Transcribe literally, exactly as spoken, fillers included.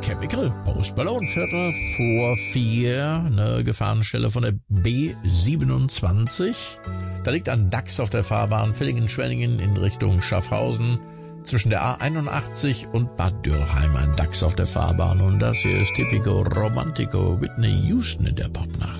Chemical, Post-Malone-Viertel vor vier, eine Gefahrenstelle von der B siebenundzwanzig. Da liegt ein Dachs auf der Fahrbahn Villingen-Schwenningen in Richtung Schaffhausen. Zwischen der A einundachtzig und Bad Dürrheim ein Dachs auf der Fahrbahn. Und das hier ist Typico Romantico, Whitney Houston in der Popnacht.